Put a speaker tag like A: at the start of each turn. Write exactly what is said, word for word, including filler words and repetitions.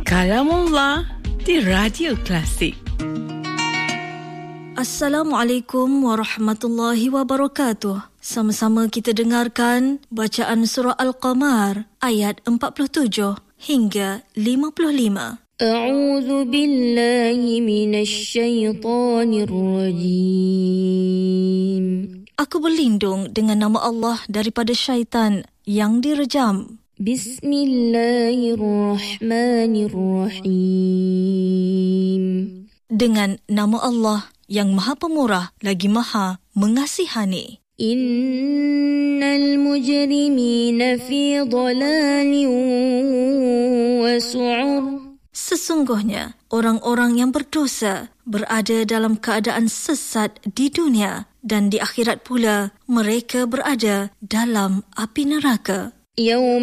A: Kalamullah di Radio Klasik.
B: Assalamualaikum warahmatullahi wabarakatuh. Sama-sama kita dengarkan bacaan surah Al-Qamar ayat empat puluh tujuh hingga lima puluh lima.
C: A'udzu billahi minasy syaithanir rajim.
B: Aku berlindung dengan nama Allah daripada syaitan yang direjam.
C: Bismillahirrahmanirrahim.
B: Dengan nama Allah yang Maha Pemurah lagi Maha Mengasihani.
C: Innal mujrimina fi dhalalin wa su'ur.
B: Sesungguhnya orang-orang yang berdosa berada dalam keadaan sesat di dunia dan di akhirat pula mereka berada dalam api neraka.
C: Yaum